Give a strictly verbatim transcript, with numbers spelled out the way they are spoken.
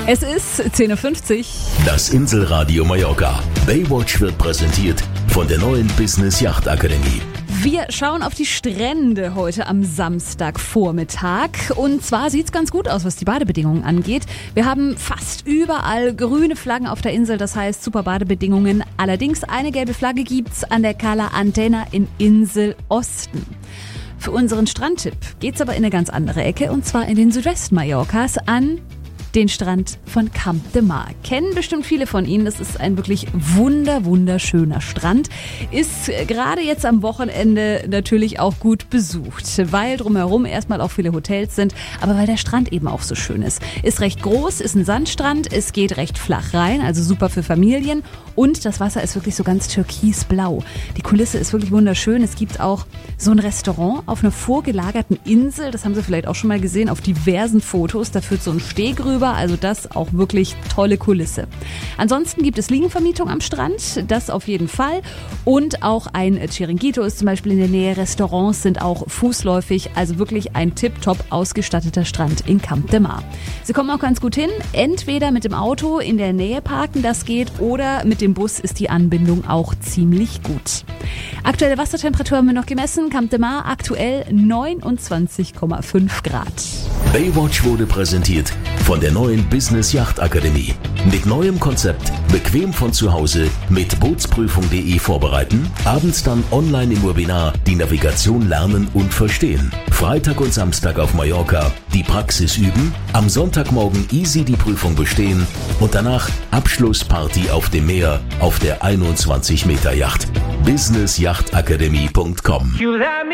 Es ist zehn Uhr fünfzig. Das Inselradio Mallorca. Baywatch wird präsentiert von der neuen Business Yacht Akademie. Wir schauen auf die Strände heute am Samstagvormittag. Und zwar sieht's ganz gut aus, was die Badebedingungen angeht. Wir haben fast überall grüne Flaggen auf der Insel, das heißt super Badebedingungen. Allerdings eine gelbe Flagge gibt's an der Cala Antena in Inselosten. Für unseren Strandtipp geht's aber in eine ganz andere Ecke, und zwar in den Südwesten Mallorcas an den Strand von Camp de Mar. Kennen bestimmt viele von Ihnen. Das ist ein wirklich wunder, wunderschöner Strand. Ist gerade jetzt am Wochenende natürlich auch gut besucht, weil drumherum erstmal auch viele Hotels sind, aber weil der Strand eben auch so schön ist. Ist recht groß, ist ein Sandstrand, es geht recht flach rein, also super für Familien, und das Wasser ist wirklich so ganz türkisblau. Die Kulisse ist wirklich wunderschön. Es gibt auch so ein Restaurant auf einer vorgelagerten Insel, das haben Sie vielleicht auch schon mal gesehen auf diversen Fotos. Da führt so ein Steg rüber. Also das auch wirklich tolle Kulisse. Ansonsten gibt es Liegenvermietung am Strand, das auf jeden Fall. Und auch ein Chiringuito ist zum Beispiel in der Nähe. Restaurants sind auch fußläufig. Also wirklich ein tipptopp ausgestatteter Strand in Camp de Mar. Sie kommen auch ganz gut hin. Entweder mit dem Auto in der Nähe parken, das geht, oder mit dem Bus ist die Anbindung auch ziemlich gut. Aktuelle Wassertemperatur haben wir noch gemessen. Camp de Mar aktuell neunundzwanzig Komma fünf Grad. Baywatch wurde präsentiert von der neuen Business Yacht Akademie. Mit neuem Konzept, bequem von zu Hause, mit bootsprüfung punkt de vorbereiten, abends dann online im Webinar die Navigation lernen und verstehen. Freitag und Samstag auf Mallorca die Praxis üben, am Sonntagmorgen easy die Prüfung bestehen und danach Abschlussparty auf dem Meer auf der einundzwanzig Meter Yacht. business yacht akademie punkt com